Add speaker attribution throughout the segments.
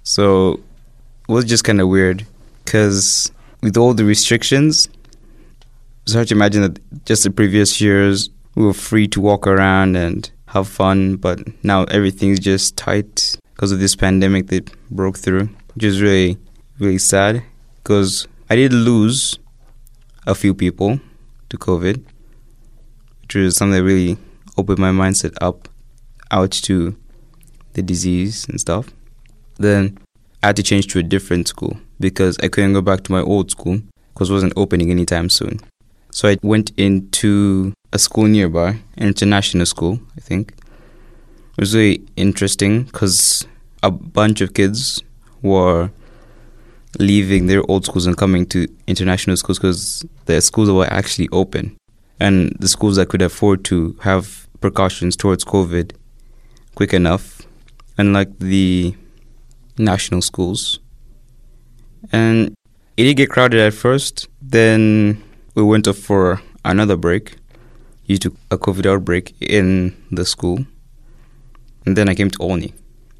Speaker 1: So it was just kind of weird because with all the restrictions, it's hard to imagine that just the previous years we were free to walk around and have fun, but now everything's just tight because of this pandemic that broke through, which is really, really sad because I did lose a few people to COVID, which was something that really opened my mindset out to the disease and stuff. Then I had to change to a different school because I couldn't go back to my old school because it wasn't opening anytime soon. So I went into a school nearby, an international school, I think. It was really interesting because a bunch of kids were leaving their old schools and coming to international schools because the schools were actually open. And the schools that could afford to have precautions towards COVID quick enough, unlike the national schools. And it did get crowded at first. Then we went off for another break due to a COVID outbreak in the school. And then I came to Olney.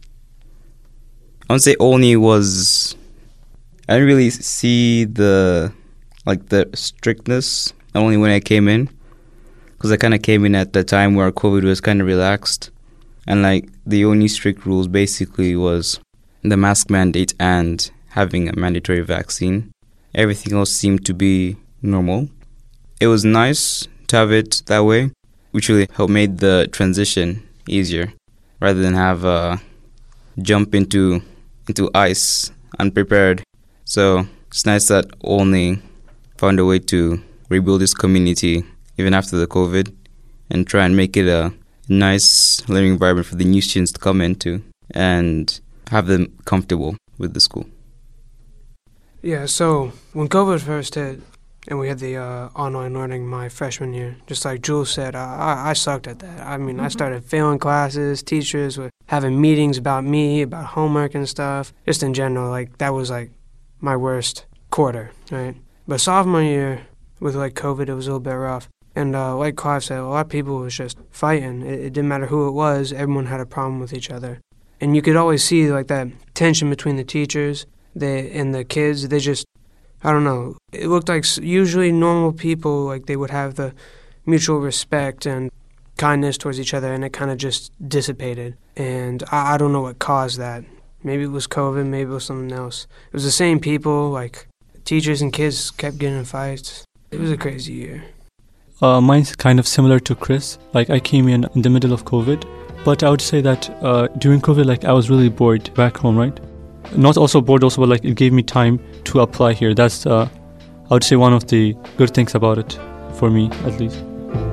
Speaker 1: I would say Olney was... I didn't really see the strictness only when I came in, because I kind of came in at the time where COVID was kind of relaxed, and the only strict rules basically was the mask mandate and having a mandatory vaccine. Everything else seemed to be normal. It was nice to have it that way, which really helped made the transition easier, rather than have jump into ice unprepared. So it's nice that Olney found a way to rebuild this community even after the COVID and try and make it a nice learning environment for the new students to come into and have them comfortable with the school.
Speaker 2: Yeah, so when COVID first hit and we had the online learning my freshman year, just like Jules said, I sucked at that. I mean, I started failing classes, teachers were having meetings about me, about homework and stuff. Just in general, that was my worst quarter, right? But sophomore year, with COVID, it was a little bit rough. And like Clive said, a lot of people was just fighting. It didn't matter who it was, everyone had a problem with each other. And you could always see that tension between the teachers and the kids. They just, I don't know, it looked like usually normal people, they would have the mutual respect and kindness towards each other, and it kind of just dissipated. And I don't know what caused that. Maybe it was COVID, maybe it was something else. It was the same people, teachers and kids kept getting in fights. It was a crazy year.
Speaker 3: Mine's kind of similar to Chris. I came in the middle of COVID, but I would say that during COVID, I was really bored back home, right? Not also bored also, but it gave me time to apply here. That's, I would say, one of the good things about it, for me at least.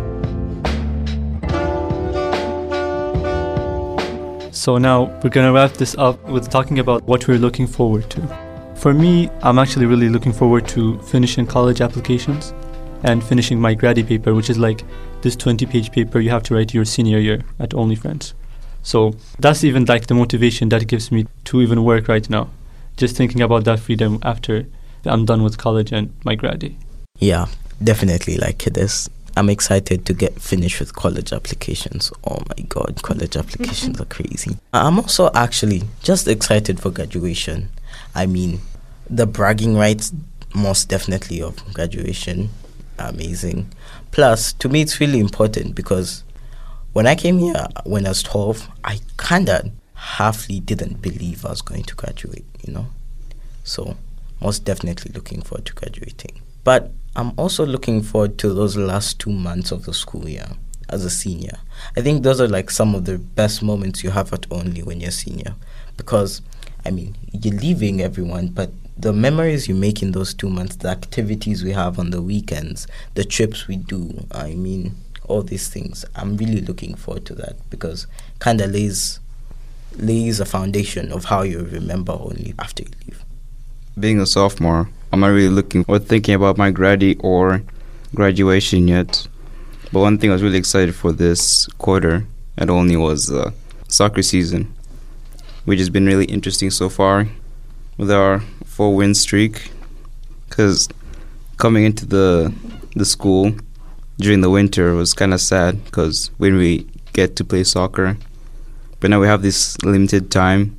Speaker 3: So now we're going to wrap this up with talking about what we're looking forward to. For me, I'm actually really looking forward to finishing college applications and finishing my Grady paper, which is this 20-page paper you have to write your senior year at Only Friends. So that's even the motivation that gives me to even work right now. Just thinking about that freedom after I'm done with college and my Grady.
Speaker 4: Yeah, definitely this. I'm excited to get finished with college applications. Oh my God, college applications are crazy. I'm also actually just excited for graduation. I mean, the bragging rights, most definitely, of graduation, amazing. Plus, to me, it's really important because when I came here, when I was 12, I kind of halfly didn't believe I was going to graduate, So, most definitely looking forward to graduating. But I'm also looking forward to those last 2 months of the school year as a senior. I think those are some of the best moments you have at Only when you're senior. Because, you're leaving everyone, but the memories you make in those 2 months, the activities we have on the weekends, the trips we do, all these things, I'm really looking forward to that because kind of lays a foundation of how you remember Only after you leave.
Speaker 1: Being a sophomore, I'm not really looking or thinking about my Grady or graduation yet. But one thing I was really excited for this quarter at Olney was soccer season, which has been really interesting so far with our 4-win streak. Because coming into the school during the winter was kind of sad because we didn't really get to play soccer. But now we have this limited time